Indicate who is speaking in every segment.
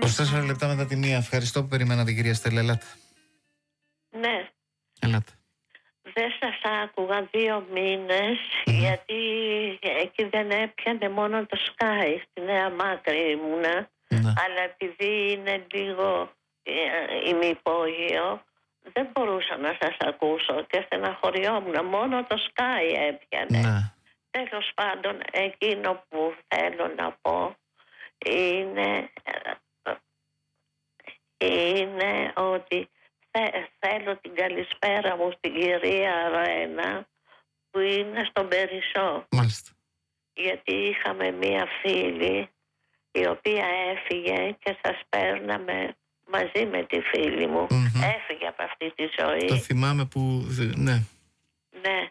Speaker 1: 24 λεπτά μετά τη μία. Ευχαριστώ που περιμένατε, κυρία Στέλλα. Ελάτε.
Speaker 2: Ναι.
Speaker 1: Ελάτε.
Speaker 2: Δεν σας άκουγα 2 μήνες, γιατί εκεί δεν έπιανε μόνο το Sky, στη Νέα Μάκρη ήμουνα. Αλλά επειδή είναι λίγο ημιπόγειο, δεν μπορούσα να σας ακούσω και στεναχωριόμουν. Μόνο το Sky έπιανε. Τέλος πάντων, εκείνο που θέλω να πω είναι ότι θέλω την καλησπέρα μου στην κυρία Ρένα που είναι στον Περισσό.
Speaker 1: Μάλιστα.
Speaker 2: Γιατί είχαμε μία φίλη η οποία έφυγε και σας παίρναμε μαζί με τη φίλη μου. Έφυγε από αυτή τη ζωή.
Speaker 1: Το θυμάμαι που... Ναι.
Speaker 2: Ναι.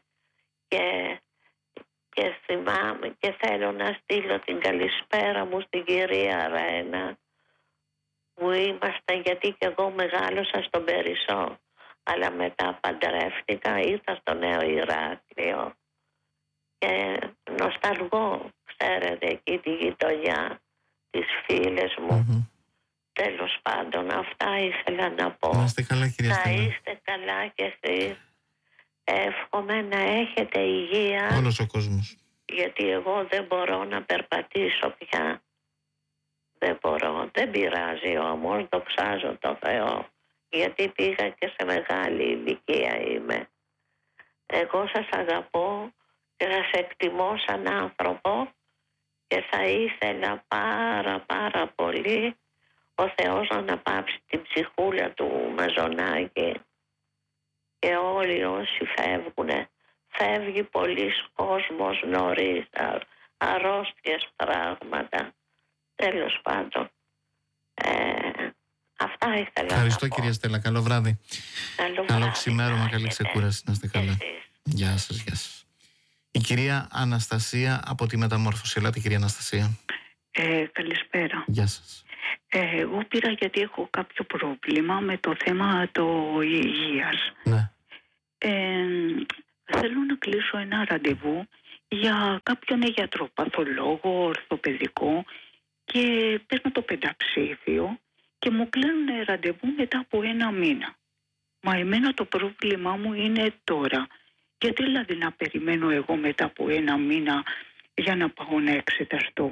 Speaker 2: Και θυμάμαι και θέλω να στείλω την καλησπέρα μου στην κυρία Ρένα που είμαστε, γιατί και εγώ μεγάλωσα στον Περισσό, αλλά μετά παντρεύτηκα, ήρθα στο Νέο Ηράκλειο και νοσταλγώ, ξέρετε, εκεί τη γειτονιά, τις φίλες μου. Τέλος πάντων, αυτά ήθελα να πω.
Speaker 1: Να είστε καλά, κυρία Στέλλα.
Speaker 2: Να είστε καλά κι εσείς. Εύχομαι να έχετε υγεία.
Speaker 1: Όλος ο κόσμος.
Speaker 2: Γιατί εγώ δεν μπορώ να περπατήσω πια. Δεν μπορώ. Δεν πειράζει όμως, δοξάζω το Θεό. Γιατί πήγα και σε μεγάλη ηλικία είμαι. Εγώ σας αγαπώ και σας εκτιμώ σαν άνθρωπο και θα ήθελα πάρα πολύ ο Θεός να αναπαύσει την ψυχούλα του Μαζονάκη και όλοι όσοι φεύγουνε. Φεύγει πολλής κόσμος νωρίς, αρρώστιες πράγματα. Τέλος πάντων, αυτά ήθελα.
Speaker 1: Ευχαριστώ,
Speaker 2: να πω.
Speaker 1: κυρία Στέλλα. Καλό βράδυ. Καλό ξημέρωμα, καλή ξεκούραση. Να είστε καλά. Γεια σας, γεια σας. Η κυρία Αναστασία από τη Μεταμόρφωση. Ελάτε, κυρία Αναστασία.
Speaker 3: Καλησπέρα.
Speaker 1: Γεια σας.
Speaker 3: Εγώ πήρα γιατί έχω κάποιο πρόβλημα με το θέμα το υγείας.
Speaker 1: Ναι.
Speaker 3: Θέλω να κλείσω ένα ραντεβού για κάποιον γιατρό, παθολόγο, ορθοπαιδικό, και παίρνω το πενταψήφιο και μου κλείνουν ραντεβού μετά από 1 μήνα. Μα εμένα το πρόβλημά μου είναι τώρα. Γιατί δηλαδή να περιμένω εγώ μετά από 1 μήνα για να πάω να εξεταστώ?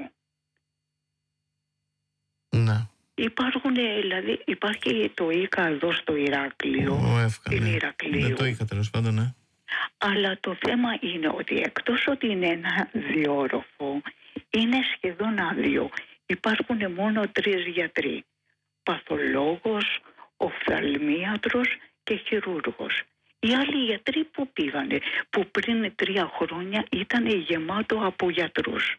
Speaker 1: Ναι.
Speaker 3: Υπάρχει το ΙΚΑ εδώ στο Ηράκλειο. Στην Ηρακλείου.
Speaker 1: Δεν το είχα, τέλος πάντων, ναι.
Speaker 3: Αλλά το θέμα είναι ότι εκτός ότι είναι ένα 2όροφο, είναι σχεδόν άδειο. Υπάρχουν μόνο 3 γιατροί. Παθολόγος, οφθαλμίατρος και χειρούργος. Οι άλλοι γιατροί που πήγανε, που πριν 3 χρόνια ήταν γεμάτο από γιατρούς.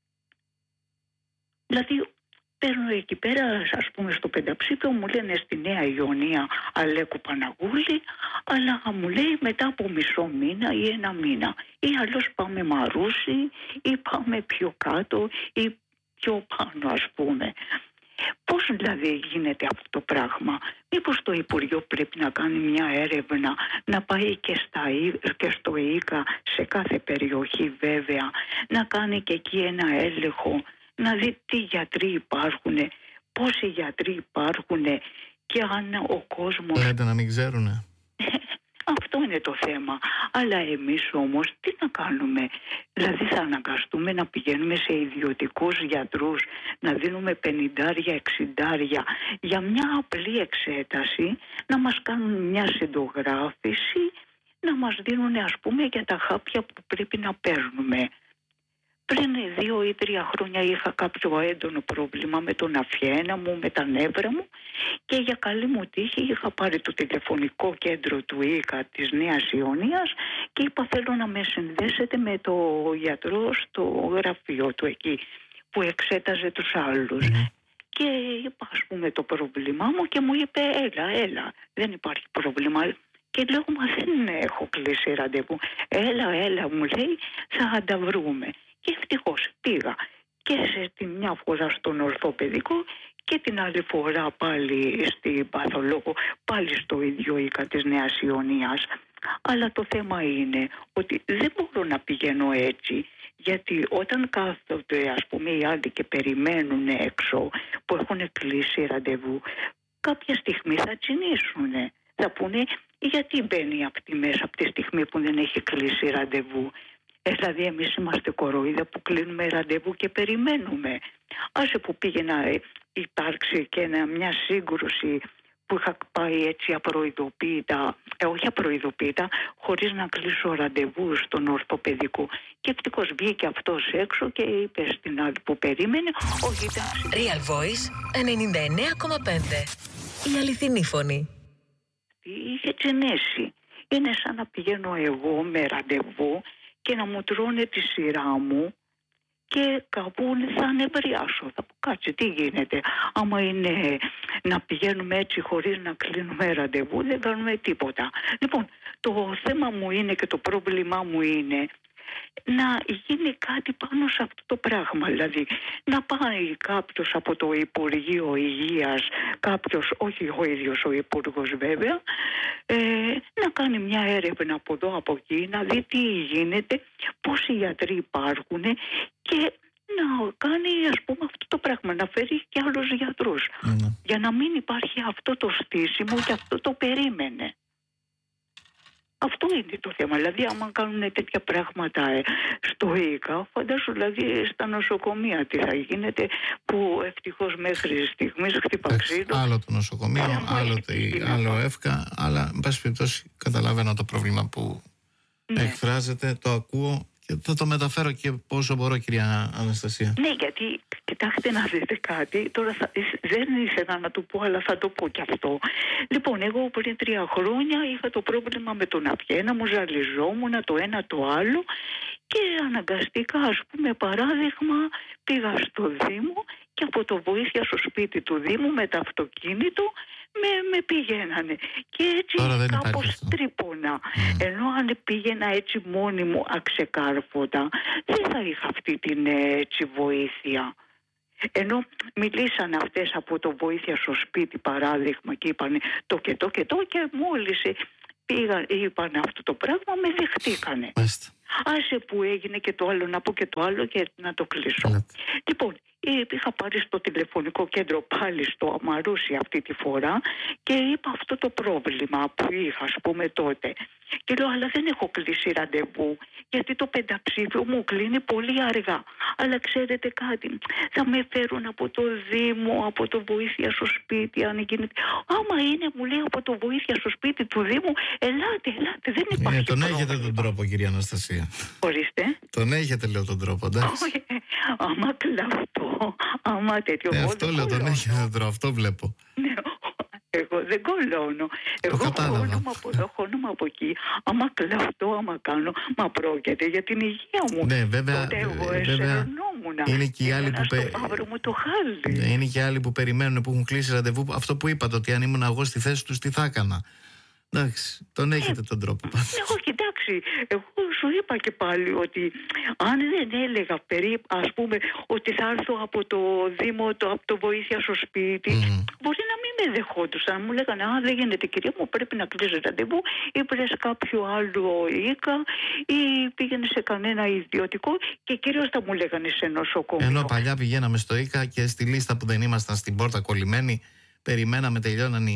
Speaker 3: Δηλαδή παίρνω εκεί πέρα, ας πούμε στο πενταψήφιο, μου λένε στη Νέα Ιωνία Αλέκου Παναγούλη, αλλά μου λέει μετά από μισό μήνα ή 1 μήνα. Ή αλλιώς πάμε Μαρούσι ή πάμε πιο κάτω ή πιο πάνω, ας πούμε. Πώς δηλαδή γίνεται αυτό το πράγμα? Μήπως το Υπουργείο πρέπει να κάνει μια έρευνα, να πάει και στο ΙΚΑ, σε κάθε περιοχή βέβαια, να κάνει και εκεί ένα έλεγχο, να δει τι γιατροί υπάρχουν, πόσοι γιατροί υπάρχουν και αν ο κόσμος...
Speaker 1: Λέτε να μην ξέρουνε.
Speaker 3: Αυτό είναι το θέμα. Αλλά εμείς όμως τι να κάνουμε? Δηλαδή θα αναγκαστούμε να πηγαίνουμε σε ιδιωτικούς γιατρούς, να δίνουμε 50-60 για μια απλή εξέταση, να μας κάνουν μια συντογράφηση, να μας δίνουν ας πούμε για τα χάπια που πρέπει να παίρνουμε. Πριν 2 ή 3 χρόνια είχα κάποιο έντονο πρόβλημα με τον αφιένα μου, με τα νεύρα μου, και για καλή μου τύχη είχα πάρει το τηλεφωνικό κέντρο του ΙΚΑ της Νέας Ιωνίας και είπα θέλω να με συνδέσετε με το γιατρό στο γραφείο του εκεί που εξέταζε τους άλλους. Και είπα ας πούμε το πρόβλημά μου και μου είπε έλα, δεν υπάρχει πρόβλημα. Και λέω μα δεν έχω κλείσει ραντεβού. Έλα μου λέει, θα τα βρούμε. Και ευτυχώς πήγα και τη μια φορά στον ορθοπαιδικό και την άλλη φορά πάλι στην παθολόγο, πάλι στο ίδιο ΙΚΑ της Νέας Ιωνίας. Αλλά το θέμα είναι ότι δεν μπορώ να πηγαίνω έτσι, γιατί όταν έρχονται ας πούμε οι άλλοι και περιμένουν έξω, που έχουν κλείσει ραντεβού, κάποια στιγμή θα τσινήσουν. Θα πούνε γιατί μπαίνει αυτή μέσα από τη στιγμή που δεν έχει κλείσει ραντεβού. Δηλαδή εμείς είμαστε κοροϊδά που κλείνουμε ραντεβού και περιμένουμε. Άσε που πήγε να υπάρξει και μια σύγκρουση που είχα πάει έτσι απροειδοποίητα, όχι απροειδοποίητα, χωρίς να κλείσω ραντεβού στον ορθοπαιδικό. Και ευτυχώς βγήκε αυτός έξω και είπε στην άλλη που περίμενε, όχι ήταν...
Speaker 4: Real Voice 99,5. Η αληθινή φωνή.
Speaker 3: Είχε τσινήσει. Είναι σαν να πηγαίνω εγώ με ραντεβού και να μου τρώνε τη σειρά μου και κάπου θα νευριάσω. Θα πω κάτσε τι γίνεται. Άμα είναι να πηγαίνουμε έτσι χωρίς να κλείνουμε ραντεβού, δεν κάνουμε τίποτα. Λοιπόν, το θέμα μου είναι και το πρόβλημά μου είναι να γίνει κάτι πάνω σε αυτό το πράγμα. Δηλαδή να πάει κάποιος από το Υπουργείο Υγείας, κάποιος, όχι ο ίδιος ο Υπουργός βέβαια, να κάνει μια έρευνα από εδώ από εκεί, να δει τι γίνεται, πόσοι γιατροί υπάρχουν και να κάνει ας πούμε αυτό το πράγμα, να φέρει και άλλους γιατρούς. Για να μην υπάρχει αυτό το στήσιμο και αυτό το περίμενε. Αυτό είναι το θέμα. Δηλαδή, άμα κάνουν τέτοια πράγματα στο ΙΚΑ, φαντάσου δηλαδή στα νοσοκομεία τι θα γίνεται, που ευτυχώς μέχρι στιγμής χτύπα ξύλο.
Speaker 1: Άλλο το νοσοκομείο, άλλο ΕΦΚΑ, αλλά εν πάση περιπτώσει καταλαβαίνω το πρόβλημα που εκφράζεται, το ακούω και θα το μεταφέρω και πόσο μπορώ, κυρία Αναστασία.
Speaker 3: Ναι, γιατί κοιτάξτε να δείτε κάτι, τώρα δεν ήθελα να το πω, αλλά θα το πω κι αυτό. Λοιπόν, εγώ πριν 3 χρόνια είχα το πρόβλημα με τον απιένα μου, ζαλιζόμουν το ένα το άλλο και αναγκαστικά, ας πούμε, παράδειγμα, πήγα στο Δήμο και από το βοήθεια στο σπίτι του Δήμου με το αυτοκίνητο με πηγαίνανε. Και έτσι κάπως τρύπωνα. Ενώ αν πήγαινα έτσι μόνη μου αξεκάρφωτα, δεν θα είχα αυτή την έτσι βοήθεια. Ενώ μιλήσανε αυτές από το βοήθεια στο σπίτι παράδειγμα και είπανε το και το και το και μόλις είπαν αυτό το πράγμα με δεχτήκανε. Άσε που έγινε και το άλλο, να πω και το άλλο και να το κλείσω. Λοιπόν, είχα πάρει στο τηλεφωνικό κέντρο πάλι στο Αμαρούσι αυτή τη φορά και είπα αυτό το πρόβλημα που είχα ας πούμε τότε. Και λέω αλλά δεν έχω κλείσει ραντεβού γιατί το πενταψήφιο μου κλείνει πολύ αργά. Αλλά ξέρετε κάτι, θα με φέρουν από το Δήμο, από το βοήθεια στο σπίτι αν γίνεται. Άμα είναι μου λέει από το βοήθεια στο σπίτι του Δήμου, ελάτε, δεν υπάρχει
Speaker 1: τον έχετε τον τρόπο κυρία Αναστασία.
Speaker 3: Ορίστε.
Speaker 1: Τον έχετε λέω τον τρόπο, εντάξει.
Speaker 3: Άμα κλαφτώ, άμα τέτοιο.
Speaker 1: Αυτό λέω, τον έχετε τον τρόπο, αυτό βλέπω.
Speaker 3: Ναι, εγώ δεν κολώνω. Εγώ χώνομαι από εδώ, χώνομαι από εκεί. Άμα κλαφτώ, άμα κάνω, μα πρόκειται για την υγεία μου.
Speaker 1: Ναι, βέβαια.
Speaker 3: Τότε εγώ εσερνόμουν.
Speaker 1: Είναι και οι άλλοι που
Speaker 3: μου το χάλι.
Speaker 1: Ναι, είναι και άλλοι που περιμένουν, που έχουν κλείσει ραντεβού. Αυτό που είπατε, ότι αν ήμουν εγώ στη θέση τους, τι θα έκανα. Εντάξει, τον έχετε τον τρόπο.
Speaker 3: Εγώ κοιτάξει, εγώ σου είπα και πάλι ότι αν δεν έλεγα ας πούμε ότι θα έρθω από το Δήμο, από το βοήθεια στο σπίτι, μπορεί να μην με δεχόντουσαν. Μου λέγανε, δεν γίνεται κυρία μου, πρέπει να κλείσει ραντεβού ή βρες κάποιο άλλο ΙΚΑ ή πήγαινε σε κανένα ιδιωτικό και κυρίως θα μου λέγανε σε νοσοκομείο.
Speaker 1: Ενώ παλιά πηγαίναμε στο ΙΚΑ και στη λίστα που δεν ήμασταν στην πόρτα κολλημένοι, περιμέναμε, τελειώναν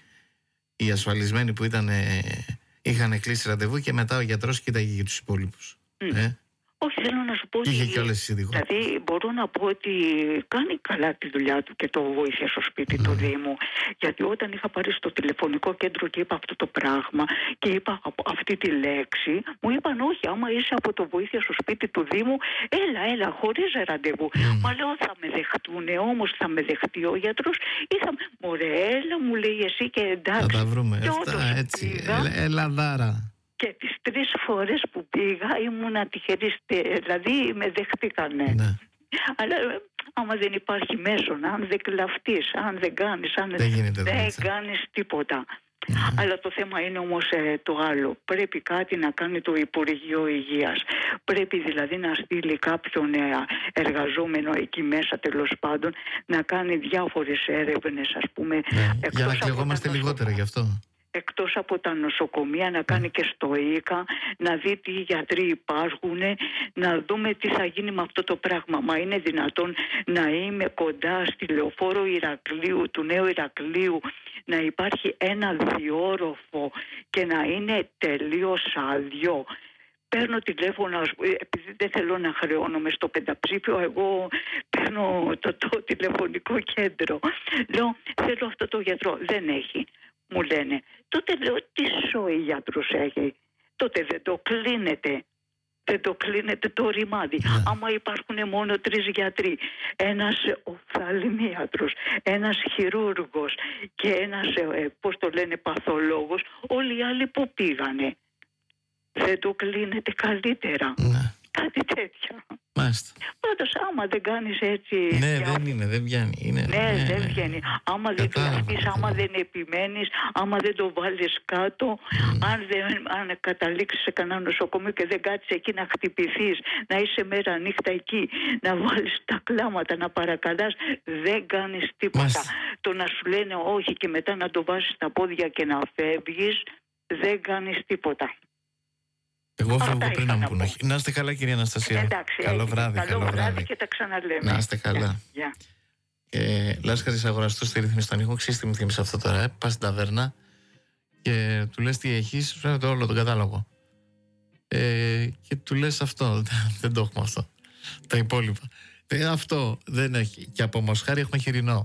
Speaker 1: οι ασφαλισμένοι που είχαν κλείσει ραντεβού και μετά ο γιατρός κοίταγε για τους υπόλοιπους.
Speaker 3: Όχι, θέλω να σου πω ότι.
Speaker 1: Είχε και όλες τις ειδικότητες.
Speaker 3: Δηλαδή, μπορώ να πω ότι κάνει καλά τη δουλειά του και το βοήθεια στο σπίτι του Δήμου. Γιατί όταν είχα πάρει στο τηλεφωνικό κέντρο και είπα αυτό το πράγμα και είπα αυτή τη λέξη, μου είπαν όχι, άμα είσαι από το βοήθεια στο σπίτι του Δήμου, έλα, χωρίς ραντεβού. Μα λέω θα με δεχτούνε, όμως θα με δεχτεί ο γιατρός ή θα. Μωρέ, έλα, μου λέει εσύ και εντάξει.
Speaker 1: Θα τα βρούμε. Έτσι. Ελαδάρα.
Speaker 3: Και τις 3 φορές που πήγα ήμουνα τυχερή, δηλαδή με δεχτήκανε. Ναι. Αλλά άμα δεν υπάρχει μέσον, αν δεν κλαφτείς, αν δεν κάνεις, δεν κάνεις τίποτα. Αλλά το θέμα είναι όμως το άλλο. Πρέπει κάτι να κάνει το Υπουργείο Υγείας. Πρέπει δηλαδή να στείλει κάποιον εργαζόμενο εκεί μέσα τέλος πάντων να κάνει διάφορες έρευνες ας πούμε.
Speaker 1: Για να κλεγόμαστε λιγότερα γι' αυτό.
Speaker 3: εκτός από τα νοσοκομεία, να κάνει και στο ΙΚΑ, να δει τι γιατροί υπάρχουν, να δούμε τι θα γίνει με αυτό το πράγμα. Μα είναι δυνατόν να είμαι κοντά στη λεωφόρο Ηρακλείου, του Νέου Ηρακλείου, να υπάρχει ένα διόροφο και να είναι τελείως άδειο? Παίρνω τηλέφωνο, επειδή δεν θέλω να χρεώνομαι στο πενταψήφιο, εγώ παίρνω το τηλεφωνικό κέντρο. Λέω, θέλω αυτό το γιατρό. Δεν έχει. Μου λένε. Τότε λέω, τι σοϊ γιατρούς έχει? Τότε δεν το κλείνετε. Δεν το κλείνετε το ρημάδι. Άμα υπάρχουν μόνο 3 γιατροί, ένας οφθαλμίατρος, ένας χειρούργος και ένας, πώς το λένε, παθολόγος, όλοι οι άλλοι που πήγανε? Δεν το κλείνετε καλύτερα?
Speaker 1: Ναι.
Speaker 3: Κάτι τέτοια.
Speaker 1: Μάλιστα.
Speaker 3: Πάντως άμα δεν κάνεις έτσι...
Speaker 1: Ναι, δεν βγαίνει.
Speaker 3: Δεν βγαίνει. Άμα δεν το δεις, άμα δεν επιμένεις, άμα δεν το βάλεις κάτω, αν καταλήξεις σε κανένα νοσοκομείο και δεν κάτσεις εκεί να χτυπηθείς, να είσαι μέρα νύχτα εκεί, να βάλεις τα κλάματα, να παρακαλάς, δεν κάνεις τίποτα.
Speaker 1: Μάλιστα.
Speaker 3: Το να σου λένε όχι και μετά να το βάζεις στα πόδια και να φεύγεις, δεν κάνεις τίποτα.
Speaker 1: Εγώ φεύγω πριν να μου πούνε. Να είστε καλά, κυρία Αναστασία.
Speaker 3: Εντάξει,
Speaker 1: καλό βράδυ.
Speaker 3: Καλό βράδυ και τα ξαναλέμε.
Speaker 1: Να είστε καλά. Λάσκαρης αγοραστός στη ρύθμιση των ήχων. Ξέρεις τι μου θύμισε αυτό τώρα? Πας στην ταβέρνα και του λες τι έχεις, σου φέρνει όλο τον κατάλογο. Και του λες αυτό. Δεν το έχουμε αυτό. Τα υπόλοιπα. Αυτό δεν έχει. Και από μοσχάρι έχουμε χοιρινό.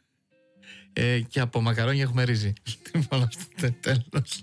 Speaker 1: Και από μακαρόνια έχουμε ρύζι. Λοιπόν, αυτό τέλος.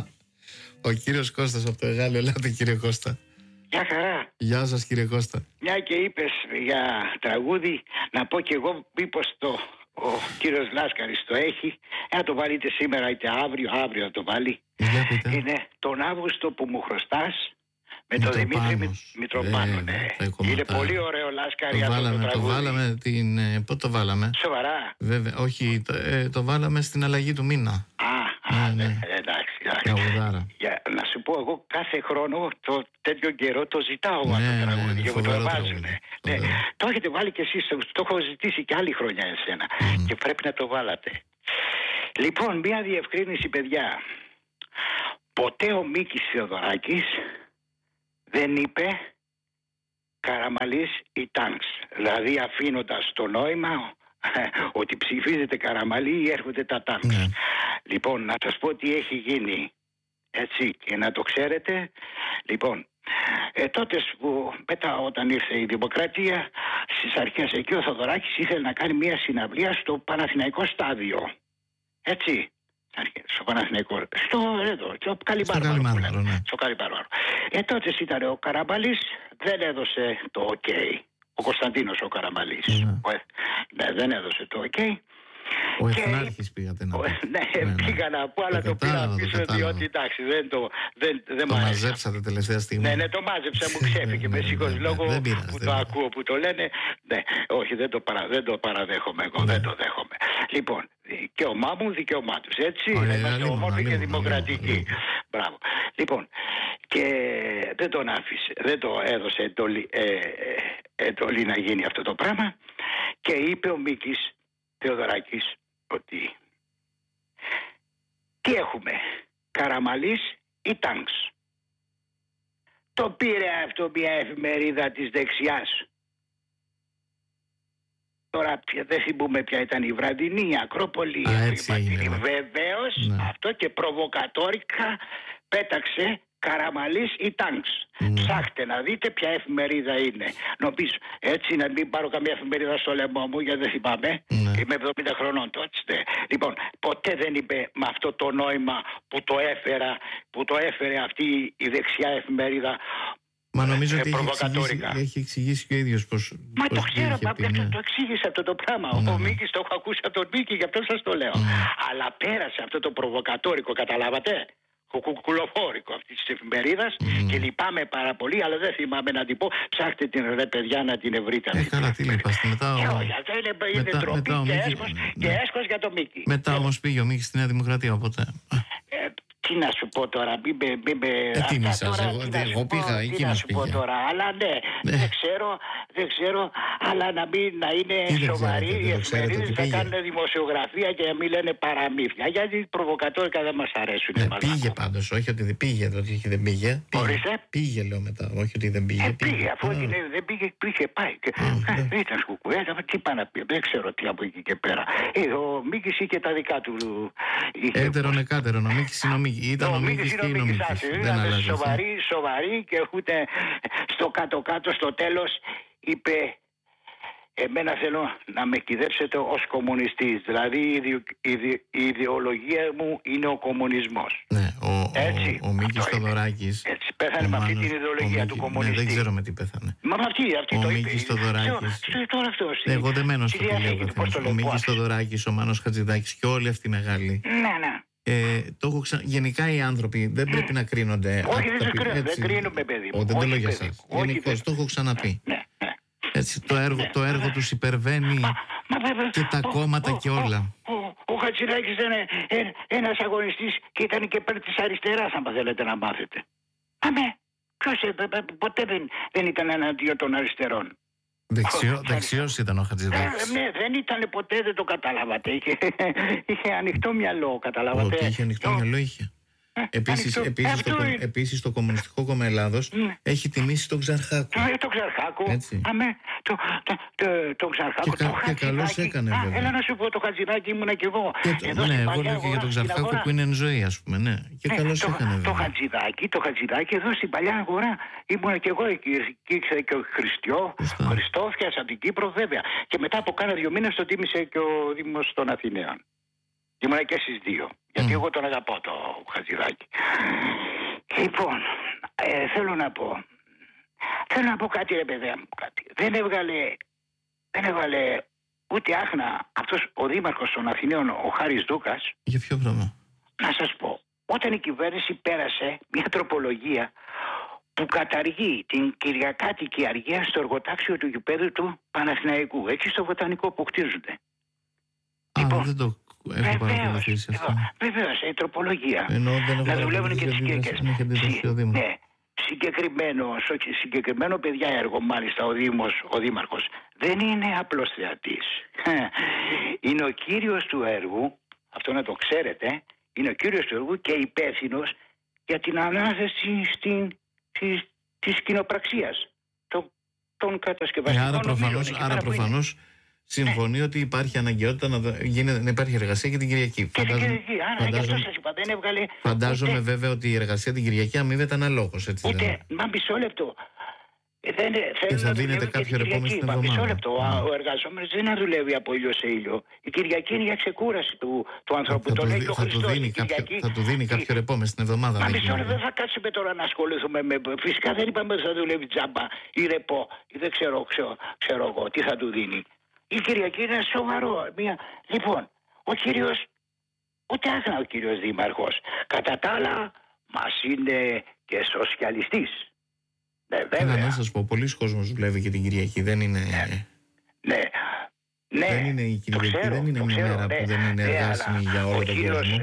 Speaker 1: Ο κύριος Κώστας από το Εγάλεο. Ελάτε, κύριε Κώστα.
Speaker 5: Γεια χαρά.
Speaker 1: Γεια σας, κύριε Κώστα.
Speaker 5: Μια και είπες για τραγούδι, να πω και εγώ μήπως ο κύριος Λάσκαρης το έχει. Να το βάλετε σήμερα είτε αύριο να το βάλει. Είναι τον Αύγουστο που μου χρωστάς, με τον Δημήτρη Μητροπάνο. Ναι. Είναι πολύ ωραίο, Λάσκαρη, αυτό το τραγούδι.
Speaker 1: Το βάλαμε πότε το βάλαμε?
Speaker 5: Σοβαρά?
Speaker 1: Βέβαια, όχι, το βάλαμε στην αλλαγή του μήνα.
Speaker 5: Ναι. Εντάξει. Για να σου πω, εγώ κάθε χρόνο τέτοιο καιρό το ζητάω αυτό το τραγούδι και μου το βάζουν. Το έχετε βάλει κι εσείς, το έχω ζητήσει και άλλη χρονιά εσένα και πρέπει να το βάλατε. Λοιπόν, μια διευκρίνηση, παιδιά. Ποτέ ο Μίκης Θεοδωράκης δεν είπε Καραμαλής ή Τάγκς, δηλαδή αφήνοντας το νόημα ότι ψηφίζετε Καραμαλή ή έρχονται τα Τάγκς. Λοιπόν, να σας πω τι έχει γίνει, έτσι, και να το ξέρετε. Λοιπόν, τότε που μετά όταν ήρθε η Δημοκρατία, στις αρχές εκεί ο Θοδωράκης ήθελε να κάνει μια συναυλία στο Παναθηναϊκό στάδιο. Έτσι, στο Παναθηναϊκό, στο Καλυμπάρβαρο. Στο Καλυμπάρβαρο. Τότε ήταν ο Καραμαλής, δεν έδωσε το OK. Ο Κωνσταντίνος ο Καραμαλής. Δεν έδωσε το OK.
Speaker 1: Ο Εθνάρχης πήγατε να πει.
Speaker 5: Ναι, πήγα να πω, αλλά το πήρα πίσω, διότι εντάξει, δεν μ' άρεσε.
Speaker 1: Το μαζέψατε τελευταία στιγμή.
Speaker 5: Ναι, το μάζεψα, μου ξέφυγε. Με σήκωσε λόγω που το ακούω, που το λένε. Ναι, όχι, δεν το παραδέχομαι εγώ, δεν το δέχομαι. Λοιπόν, δικαίωμά μου, δικαίωμά τους, έτσι. Είμαστε ομόρφοι και δημοκρατικοί. Μπράβο. Λοιπόν, και δεν τον άφησε, δεν το έδωσε εντολή να γίνει αυτό το πράγμα και είπε ο Μίκης Θεοδωράκης ότι τι έχουμε, Καραμαλής ή Τάγκς? Το πήρε αυτό μια εφημερίδα της δεξιάς. Τώρα δεν θυμούμε ποια ήταν η Βραδινή, η Ακρόπολη, βεβαίως αυτό, και προβοκατόρικα πέταξε Καραμαλής ή Τάγκς. Ψάχτε να δείτε ποια εφημερίδα είναι. Νομίζω έτσι, να μην πάρω καμία εφημερίδα στο λαιμό μου, γιατί δεν θυμάμαι. Είμαι 70 χρονών τότε. Λοιπόν, ποτέ δεν είπε με αυτό το νόημα που το έφερε αυτή η δεξιά εφημερίδα.
Speaker 1: Μα νομίζω ότι έχει εξηγήσει και ο ίδιος πώς.
Speaker 5: Μα το ξέρω, το εξήγησε αυτό το πράγμα. Ο Μίκης, το έχω ακούσει από τον Μίκη, γι' αυτό σας το λέω. Αλλά πέρασε αυτό το προβοκατόρικο, καταλάβατε. Κουκουλοφόρικο αυτή τη εφημερίδα και λυπάμαι πάρα πολύ, αλλά δεν θυμάμαι να την πω. Ψάχτε την, ρε παιδιά, να την βρείτε.
Speaker 1: Καλά, τι λυπάστε. Μετά
Speaker 5: είναι ντροπή και έσχος για το Μίκη.
Speaker 1: Μετά όμως πήγε ο Μίκης στη Νέα Δημοκρατία, οπότε.
Speaker 5: Τι να σου πω τώρα,
Speaker 1: εγώ πήγα, εκεί
Speaker 5: να σου πω τώρα, αλλά ναι, δεν ξέρω, δεν ξέρω, αλλά να είναι σοβαροί οι εφημερίδες, να κάνουν δημοσιογραφία και να μην λένε παραμύθια. Γιατί οι προβοκατόρικα δεν μας αρέσουν.
Speaker 1: Πήγε πάντως, όχι ότι δεν πήγε, ότι δεν πήγε. Πήγε, λέω μετά, όχι ότι δεν πήγε.
Speaker 5: Πήγε, αφού δεν πήγε, πάει. Ήταν σκουκουέτα, τι πάει να πει, δεν ξέρω τι από εκεί και πέρα. Ο Μίκης είχε τα δικά του.
Speaker 1: Έτερον εκάτερον, ο Μίκης είναι ο Μίκης. Ήταν ο Μίκης και είναι ο Μίκης.
Speaker 5: Ήταν σοβαρή και ούτε στο κάτω-κάτω, στο τέλος, είπε: εμένα θέλω να με κυδέψετε ως κομμουνιστής. Δηλαδή η ιδεολογία μου είναι ο κομμουνισμός.
Speaker 1: Ναι, ο Μίκης Θοδωράκης.
Speaker 5: Έτσι, πέθανε με αυτή την ιδεολογία του κομμουνιστή.
Speaker 1: Ναι, δεν ξέρω με τι πέθανε.
Speaker 5: Μα αυτή
Speaker 1: ο
Speaker 5: το
Speaker 1: Μίκης Θοδωράκης.
Speaker 5: Εγώ
Speaker 1: δεν μένω στο φιλίο. Ο Μίκης Θοδωράκης, ο Μάνος Χατζηδάκης και όλοι αυτοί οι μεγάλοι.
Speaker 5: Ναι.
Speaker 1: Γενικά οι άνθρωποι δεν πρέπει να κρίνονται.
Speaker 5: Όχι, δεν κρίνουμε, παιδί μου.
Speaker 1: Δεν το λέω για εσάς. Γενικώς το έχω ξαναπεί. Έτσι, το έργο τους υπερβαίνει και τα κόμματα και όλα.
Speaker 5: Ο Χατζηδάκης ήταν ένας αγωνιστής και ήταν και υπέρ της αριστεράς, αν θέλετε να μάθετε. Ποτέ δεν ήταν εναντίον των αριστερών.
Speaker 1: Δεξιός ήταν ο Χατζηδάκης.
Speaker 5: Ναι, δεν ήταν ποτέ, δεν το καταλάβατε. Είχε ανοιχτό μυαλό, καταλάβατε.
Speaker 1: Ότι είχε ανοιχτό μυαλό, είχε. Επίσης το Κομμουνιστικό Κόμμα Ελλάδος έχει τιμήσει τον Ξαρχάκο.
Speaker 5: Τον Ξαρχάκο. Τον Ξαρχάκο.
Speaker 1: Και καλώς έκανε, βέβαια.
Speaker 5: Έλα να σου πω, το Χατζηδάκη ήμουνα κι εγώ.
Speaker 1: Ναι, εγώ λέω και για τον Ξαρχάκο που είναι εν ζωή, ας πούμε. Ναι. Και καλώς έκανε, βέβαια.
Speaker 5: Το Χατζηδάκη εδώ στην παλιά αγορά ήμουνα κι εγώ εκεί. Ήξερε και ο Χριστόφιας από την Κύπρο, βέβαια. Και μετά από κάνα 2 μήνες το τίμησε και ο Δήμος των Αθηναίων. Ήμουνα και στις 2. Γιατί εγώ τον αγαπώ το Χατζηδάκη. Λοιπόν, θέλω να πω κάτι, ρε παιδιά μου, κάτι. Δεν έβγαλε ούτε άχνα αυτός ο δήμαρχος των Αθηναίων, ο Χάρης Δούκας.
Speaker 1: Για ποιο πράγμα?
Speaker 5: Να σας πω, όταν η κυβέρνηση πέρασε μια τροπολογία που καταργεί την κυριακάτικη αργία στο εργοτάξιο του γηπέδου του Παναθηναϊκού, εκεί στο Βοτανικό που χτίζονται.
Speaker 1: Δεν το έχω παρακολουθήσει αυτό.
Speaker 5: Βεβαίως, η τροπολογία. Να δουλεύουν και τις Κυριακές. Ναι, συγκεκριμένο παιδιά έργο, μάλιστα ο δήμαρχος δεν είναι απλός θεατής. Είναι ο κύριος του έργου, αυτό να το ξέρετε, είναι ο κύριος του έργου και υπεύθυνος για την ανάθεση της κοινοπραξίας των κατασκευαστικών.
Speaker 1: Άρα προφανώς συμφωνεί ότι υπάρχει αναγκαιότητα να υπάρχει εργασία και την Κυριακή. Φαντάζομαι βέβαια ότι η εργασία την Κυριακή αμείβεται αναλόγως.
Speaker 5: Μα μισό λεπτό.
Speaker 1: Και θα δίνεται κάποιο ρεπό μες στην εβδομάδα.
Speaker 5: Μισό λεπτό. Ο εργαζόμενος δεν θα δουλεύει από ήλιο σε ήλιο. Η Κυριακή είναι για ξεκούραση του ανθρώπου. Το λέει και ο Χριστός.
Speaker 1: Θα του δίνει κάποιο ρεπό μες στην εβδομάδα.
Speaker 5: Μα μισό λεπτό, δεν θα κάτσουμε τώρα να ασχοληθούμε με. Φυσικά δεν είπαμε ότι θα δουλεύει τζάμπα ή ρεπό ή δεν ξέρω εγώ τι θα του δίνει. Η Κυριακή είναι σοβαρό. Λοιπόν, ο κύριος, ούτε άχνα ο κύριος Δήμαρχος. Κατά τα άλλα, μας είναι και σοσιαλιστής.
Speaker 1: Βέβαια. Να σας πω, πολλοί κόσμος δουλεύει και την Κυριακή. Δεν είναι. Ναι. Δεν είναι η Κυριακή, δεν είναι μια μέρα που δεν είναι εργάσιμη για όλο τον κόσμο.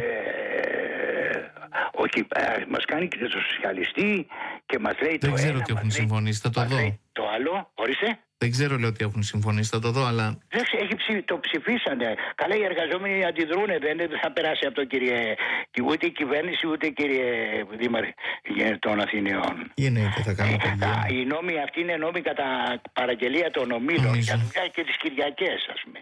Speaker 5: Μας κάνει και το σοσιαλιστή και μας λέει
Speaker 1: δεν ξέρω τι έχουν συμφωνήσει, θα το δω.
Speaker 5: Το άλλο, ορίστε.
Speaker 1: Δεν ξέρω, λέω, ότι έχουν συμφωνήσει, θα το δω, αλλά.
Speaker 5: Το ψηφίσανε. Καλά, οι εργαζόμενοι αντιδρούνε. Δεν θα περάσει από το ούτε η κυβέρνηση, ούτε κύριε Δήμαρχε των Αθηναίων.
Speaker 1: Τι εννοείται, θα κάνουν παιδιά.
Speaker 5: Οι νόμοι αυτοί είναι νόμοι κατά παραγγελία των ομίλων για δουλειά και τις Κυριακές, ας πούμε.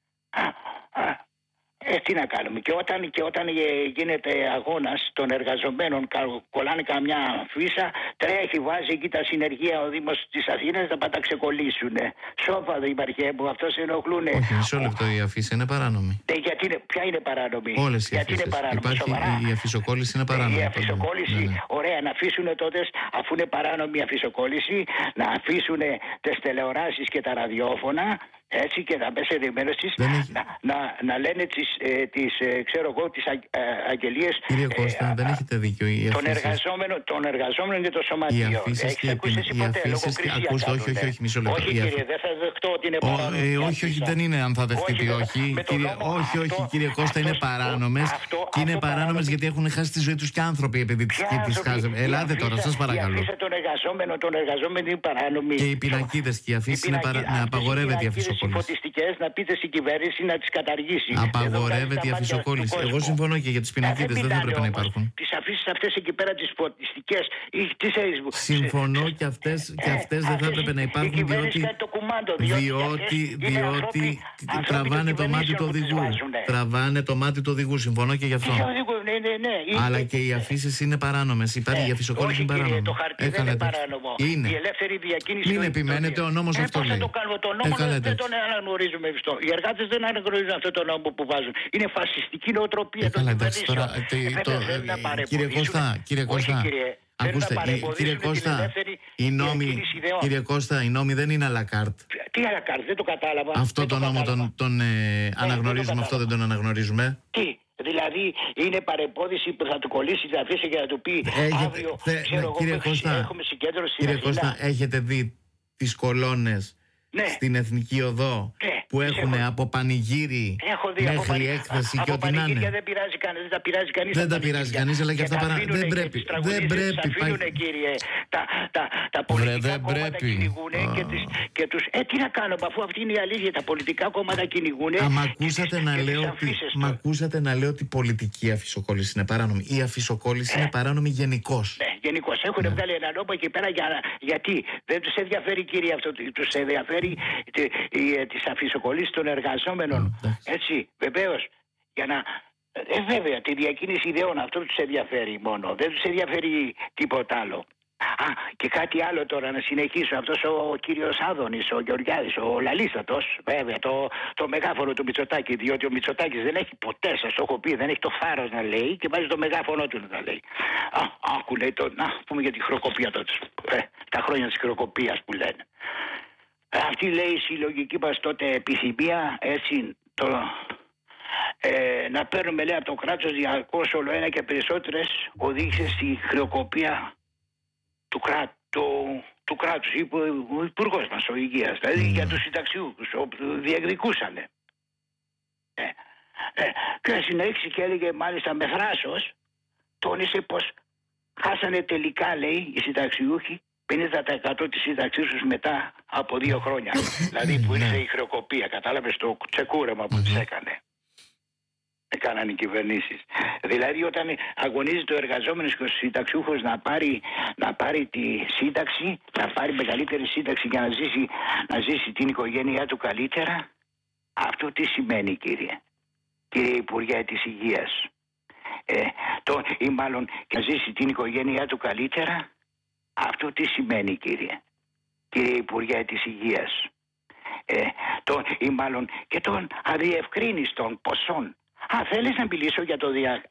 Speaker 5: Τι να κάνουμε. Και όταν γίνεται αγώνας των εργαζομένων, κολλάνε καμιά φύσα, τρέχει, βάζει εκεί τα συνεργεία ο Δήμος της Αθήνας να τα ξεκολλήσουνε. Σώπα Δήμαρχε μου, αυτός ενοχλούνε.
Speaker 1: Όχι, μισό λεπτό, η αφίσα είναι παράνομη.
Speaker 5: Ποια είναι παράνομη?
Speaker 1: Όλες οι αφίσες. Η αφισοκόλληση είναι παράνομη.
Speaker 5: Η αφισοκόλληση, ωραία, να αφήσουν τότε, αφού είναι παράνομη η αφισοκόλληση, να αφήσουν τις τηλεοράσεις και τα ραδιόφωνα Έτσι, και να πέσει ενημέρωση να λένε τις αγγελίες.
Speaker 1: Κύριε Κώστα, δεν έχετε δίκιο.
Speaker 5: Των εργαζόμενων και των σωματείων.
Speaker 1: Ακούστε, όχι, μισό λεπτό.
Speaker 5: Όχι, κύριε, δεν θα δεχτώ ότι είναι παράνομες.
Speaker 1: Όχι, δεν είναι αν θα δεχτείτε, όχι. Όχι, κύριε Κώστα, είναι παράνομες. Και είναι παράνομες γιατί έχουν χάσει τη ζωή τους και άνθρωποι επειδή τις χάσαμε. Ελάτε τώρα, σας παρακαλώ.
Speaker 5: Τον εργαζόμενο είναι παράνομη.
Speaker 1: Και οι πινακίδες και οι αφήσεις είναι απαγορεύεται η αφισοκόλληση.
Speaker 5: Να πείτε στην κυβέρνηση να τις καταργήσει.
Speaker 1: Απαγορεύεται η αφισοκόλληση. Εγώ συμφωνώ και για τις πινακίδες, δεν θα έπρεπε να υπάρχουν.
Speaker 5: Τις αφήσεις αυτές εκεί πέρα, τις φωτιστικές ή τις Facebook.
Speaker 1: Συμφωνώ και αυτές δεν θα έπρεπε να υπάρχουν διότι τραβάνε το μάτι του οδηγού. Τραβάνε το μάτι του οδηγού, συμφωνώ και γι' αυτό. Αλλά και οι αφήσεις είναι παράνομες. Υπάρχει η αφισοκόλληση είναι παράνομη.
Speaker 5: Το χαρτί δεν είναι παράνομο.
Speaker 1: Είναι.
Speaker 5: Η ελεύθερη διακίνηση.
Speaker 1: Μην επιμένετε, ο νόμος αυτό λέει.
Speaker 5: Πώς θα το κάνουμε τον νόμο, δεν τον αναγνωρίζουμε αυτό. Οι εργάτες δεν αναγνωρίζουν αυτό το νόμο που βάζουν. Είναι φασιστική νοοτροπία των κυβερνήσεων.
Speaker 1: Κύριε Κώστα, ακούστε, κύριε Κώστα, οι νόμοι δεν είναι à la carte.
Speaker 5: Τι à la carte, δεν το κατάλαβα.
Speaker 1: Αυτό το νόμο τον αναγνωρίζουμε, αυτό δεν τον αναγνωρίζουμε.
Speaker 5: Τι, δηλαδή είναι παρεμπόδιση που θα του κολλήσει, θα αφήσει και να του πει αύριο, έχουμε συγκέντρωση.
Speaker 1: Κύριε Κώστα, έχετε δει τις κολόνες στην Εθνική Οδό που έχουν από πανηγύρι μέχρι έκθεση και ό,τι να είναι.
Speaker 5: Δεν πειράζει κανείς, δεν τα πειράζει κανείς.
Speaker 1: Δεν τα πειράζει κανείς, αλλά και αυτά δεν πρέπει. Δεν πρέπει.
Speaker 5: Τα πολιτικά κόμματα κυνηγούν και τους... Τι να κάνουμε, αφού αυτή είναι η αλήθεια, τα πολιτικά κόμματα κυνηγούν.
Speaker 1: Μα ακούσατε να λέω ότι η πολιτική αφισοκόλληση είναι παράνομη. Η αφισοκόλληση είναι παράνομη γενικώς.
Speaker 5: Γενικώς έχουν βγάλει έναν νόμο εκεί πέρα γιατί δεν τους ενδιαφέρει, κύριε, αυτό, τους ενδιαφέρει τις αφισοκολλήσεις των εργαζόμενων. Έτσι, βεβαίως, για να... βέβαια, τη διακίνηση ιδεών, αυτό τους ενδιαφέρει μόνο. Δεν τους ενδιαφέρει τίποτα άλλο. Και κάτι άλλο τώρα να συνεχίσω. Αυτός ο κύριος Άδωνης, ο Γεωργιάδης, ο Λαλίστατος, βέβαια, το μεγάφωνο του Μητσοτάκη. Διότι ο Μητσοτάκης δεν έχει ποτέ, σας το έχω πει, δεν έχει το θάρρος να λέει και βάζει το μεγάφωνο του να τα λέει. Άκου, λέει το. Να πούμε για τη χροκοπία τότε. Τα χρόνια της χροκοπίας που λένε. Αυτή, λέει, η συλλογική μας τότε επιθυμία, έτσι, να παίρνουμε, λέει, από το κράτος διαρκώς όλο ένα και περισσότερες, οδήγησε στη χρεοκοπία του κράτους, είπε ο υπουργός μας, ο Υγείας, δηλαδή για τους συνταξιούχους, διεκδικούσανε. Και συνέχισε και έλεγε, μάλιστα με θράσος, τόνισε πως χάσανε τελικά, λέει, οι συνταξιούχοι 50% της σύνταξής τους μετά από 2 χρόνια. Δηλαδή που ήρθε η χρεοκοπία, κατάλαβες, το τσεκούρεμα που τους έκανε. Έκαναν οι κυβερνήσεις. Δηλαδή όταν αγωνίζεται ο εργαζόμενος και ο συνταξιούχος να πάρει τη σύνταξη, να πάρει μεγαλύτερη σύνταξη για να ζήσει την οικογένειά του καλύτερα, αυτό τι σημαίνει, κύριε Υπουργέ της Υγείας? Ή μάλλον να ζήσει την οικογένειά του καλύτερα, αυτό τι σημαίνει, κύριε Υπουργέ της Υγείας? Ή μάλλον και των αδιευκρίνιστων ποσών. Θέλεις να μιλήσω για το